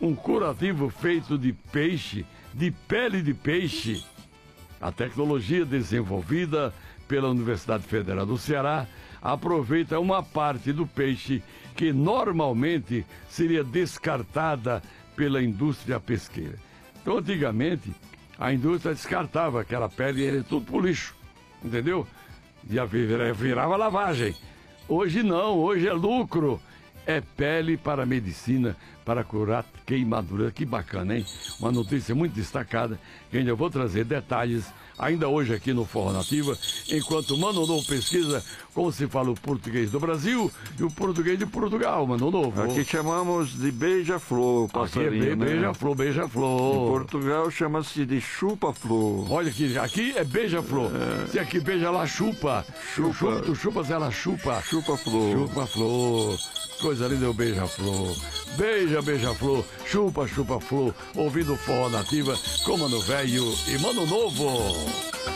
um curativo feito de peixe, de pele de peixe. A tecnologia desenvolvida pela Universidade Federal do Ceará aproveita uma parte do peixe que normalmente seria descartada pela indústria pesqueira. Então, antigamente, a indústria descartava aquela pele e era tudo pro lixo, entendeu? E virava lavagem. Hoje não, hoje é lucro. É pele para a medicina, para curar queimadura. Que bacana, hein? Uma notícia muito destacada, que ainda vou trazer detalhes, ainda hoje aqui no Forró Nativa, enquanto o Mano Novo pesquisa como se fala o português do Brasil e o português de Portugal, Mano Novo. Aqui chamamos de beija-flor, passarinho, aqui é beija-flor, beija-flor. Em Portugal chama-se de chupa-flor. Olha aqui é beija-flor. Se aqui beija, ela chupa. Tu chupas, ela chupa. Chupa-flor. Chupa-flor. Coisa linda, o beija-flor. Beija, beija-flor. Chupa, chupa-flor. Ouvindo Forró Nativa com Mano Velho e Mano Novo.